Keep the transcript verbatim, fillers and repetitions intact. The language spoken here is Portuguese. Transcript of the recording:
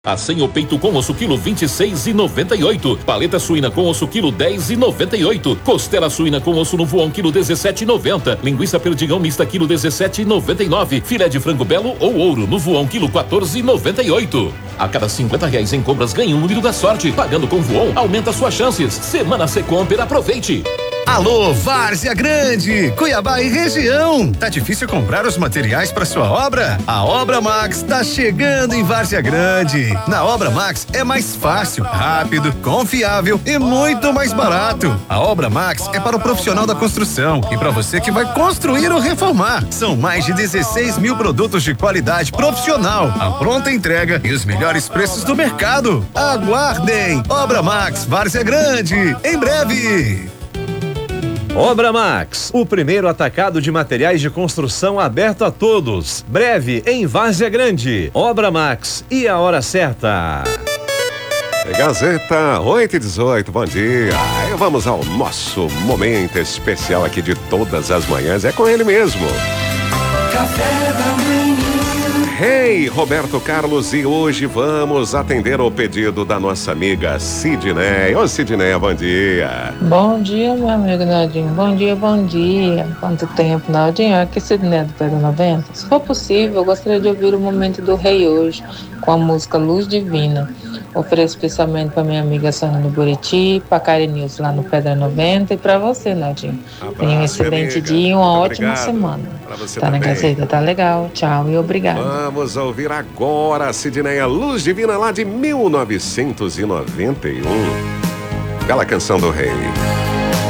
A senha o peito com osso quilo vinte e seis e noventa e oito. Paleta suína com osso quilo dez e noventa e oito. Costela suína com osso no voão quilo dezessete e noventa. Linguiça perdigão mista quilo dezessete e noventa e nove. Filé de frango belo ou ouro no voão quilo quatorze e noventa e oito. A cada cinquenta reais em compras ganhe um número da sorte. Pagando com voão aumenta suas chances. Semana Secomper, aproveite. Alô, Várzea Grande, Cuiabá e região. Tá difícil comprar os materiais para sua obra? A Obra Max tá chegando em Várzea Grande. Na Obra Max é mais fácil, rápido, confiável e muito mais barato. A Obra Max é para o profissional da construção e para você que vai construir ou reformar. São mais de dezesseis mil produtos de qualidade profissional, a pronta entrega e os melhores preços do mercado. Aguardem! Obra Max, Várzea Grande, em breve. Obra Max, o primeiro atacado de materiais de construção aberto a todos. Breve em Várzea Grande. Obra Max e a hora certa. Gazeta oito e dezoito, bom dia. Aí vamos ao nosso momento especial aqui de todas as manhãs. É com ele mesmo. Café da manhã. Hey, Roberto Carlos, e hoje vamos atender ao pedido da nossa amiga Sidneia. Ô Sidneia, bom dia. Bom dia, meu amigo Naldinho. Bom dia, bom dia. Quanto tempo, Naldinho? Aqui é Sidneia do Pedro noventa. Se for possível, eu gostaria de ouvir o momento do Rei hoje, com a música Luz Divina. Ofereço especialmente para minha amiga Sônia no Buriti, para Karen News lá no Pedra noventa e para você, Naldinho. Tenha um excelente dia e uma Muito ótima obrigado. semana. Pra você Tá também. na Gazeta, tá legal. Tchau e obrigado. Vamos ouvir agora a Sidneia, Luz Divina, lá de mil novecentos e noventa e um. Bela canção do Rei.